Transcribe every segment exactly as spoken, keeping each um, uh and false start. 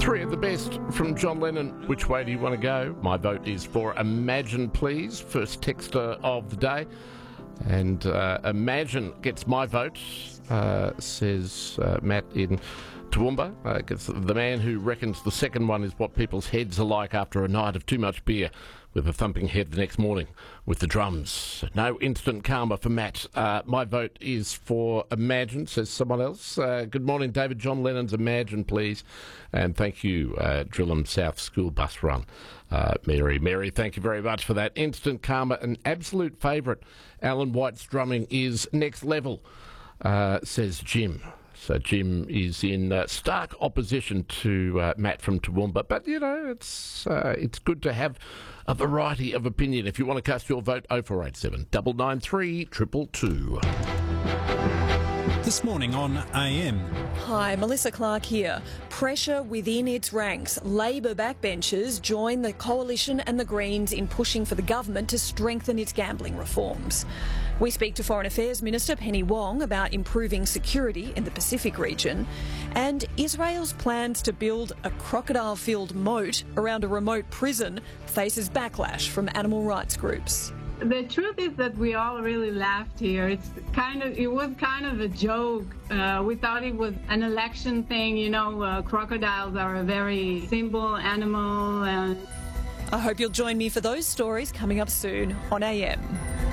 Three of the best from John Lennon. Which way do you want to go? My vote is for Imagine, please. First texter of the day. And uh, Imagine gets my vote, uh, says uh, Matt in Toowoomba. Uh, gets the man who reckons the second one is what people's heads are like after a night of too much beer, with a thumping head the next morning with the drums. No instant karma for Matt. Uh, my vote is for Imagine, says someone else. Uh, good morning, David. John Lennon's Imagine, please. And thank you, uh, Drillam South School Bus Run. Uh, Mary, Mary, thank you very much for that. Instant karma, an absolute favourite. Alan White's drumming is next level, uh, says Jim. So Jim is in uh, stark opposition to uh, Matt from Toowoomba. But, you know, it's uh, it's good to have a variety of opinion. If you want to cast your vote, oh four eight seven, nine nine three, two two two. This morning on A M. Hi, Melissa Clark here. Pressure within its ranks. Labor backbenchers join the Coalition and the Greens in pushing for the government to strengthen its gambling reforms. We speak to Foreign Affairs Minister Penny Wong about improving security in the Pacific region, and Israel's plans to build a crocodile-filled moat around a remote prison faces backlash from animal rights groups. The truth is that we all really laughed here. It's kind of, it was kind of a joke. Uh, we thought it was an election thing. You know, uh, crocodiles are a very simple animal. And I hope you'll join me for those stories coming up soon on A M.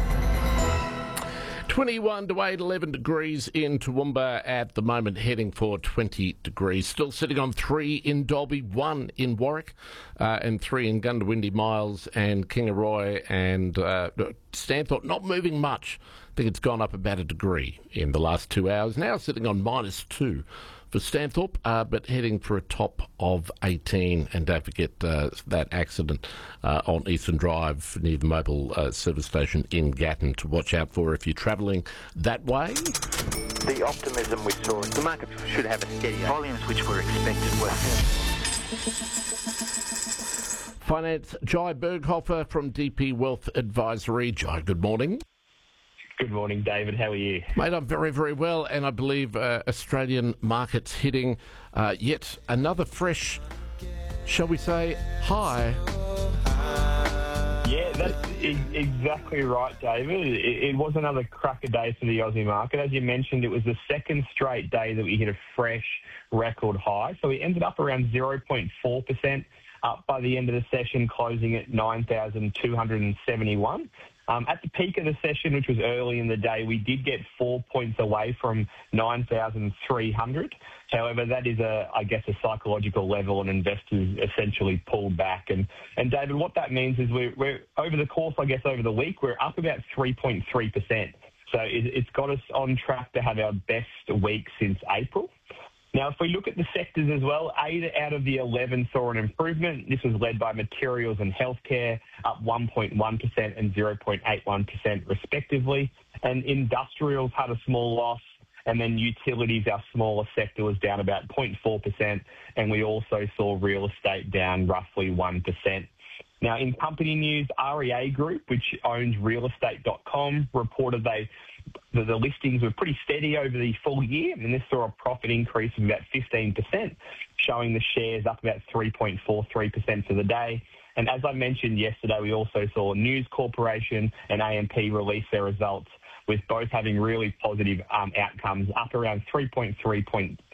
twenty-one to eight, eleven degrees in Toowoomba at the moment, heading for twenty degrees. Still sitting on three in Dalby, one in Warwick, uh, and three in Gundawindi, Miles and Kingaroy and uh, Stanthorpe. Not moving much. I think it's gone up about a degree in the last two hours. Now sitting on minus two for Stanthorpe, uh, but heading for a top of eighteen. And don't forget uh, that accident uh, on Eastern Drive near the mobile uh, service station in Gatton to watch out for if you're travelling that way. The optimism we saw, the market should have a steady volumes which were expected were. Finance, Jai Berghofer from D P Wealth Advisory. Jai, good morning. Good morning, David. How are you? Mate, I'm very, very well, and I believe uh, Australian markets hitting uh, yet another fresh, shall we say, high. Yeah, that's e- exactly right, David. It, it was another cracker day for the Aussie market. As you mentioned, it was the second straight day that we hit a fresh record high. So we ended up around zero point four percent up by the end of the session, closing at nine thousand two hundred seventy-one. Um, at the peak of the session, which was early in the day, we did get four points away from nine thousand three hundred. However, that is, a, I guess, a psychological level, and investors essentially pulled back. And, and David, what that means is we're, we're over the course, I guess, over the week, we're up about three point three percent. So it, it's got us on track to have our best week since April. Now, if we look at the sectors as well, eight out of the eleven saw an improvement. This was led by materials and healthcare, up one point one percent and zero point eight one percent respectively. And industrials had a small loss. And then utilities, our smaller sector, was down about zero point four percent. And we also saw real estate down roughly one percent. Now, in company news, R E A Group, which owns real estate dot com, reported they the, the listings were pretty steady over the full year, and this saw a profit increase of about fifteen percent, showing the shares up about three point four three percent for the day. And as I mentioned yesterday, we also saw News Corporation and A M P release their results, with both having really positive um, outcomes, up around three point three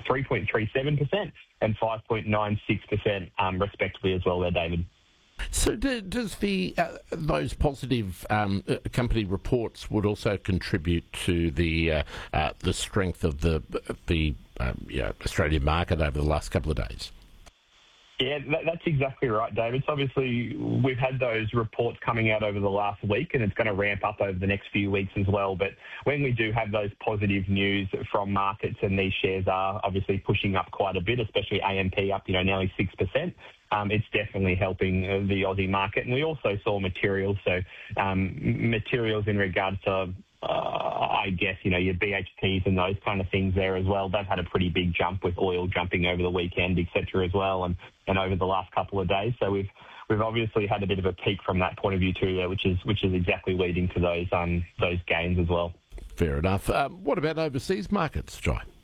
seven percent and five point nine six percent um, respectively as well there, David. So do, does the uh, those positive um, uh, company reports would also contribute to the uh, uh, the strength of the the um, yeah, Australian market over the last couple of days? Yeah, that, that's exactly right, David. So obviously, we've had those reports coming out over the last week, and it's going to ramp up over the next few weeks as well. But when we do have those positive news from markets, and these shares are obviously pushing up quite a bit, especially A M P up, you know, nearly six percent, um, it's definitely helping the Aussie market. And we also saw materials, so um, materials in regards to Uh, I guess, you know, your B H Ps and those kind of things there as well. They've had a pretty big jump with oil jumping over the weekend, et cetera as well, and, and over the last couple of days. So we've we've obviously had a bit of a peak from that point of view too there, which is which is exactly leading to those um those gains as well. Fair enough. Um, what about overseas markets, Jai?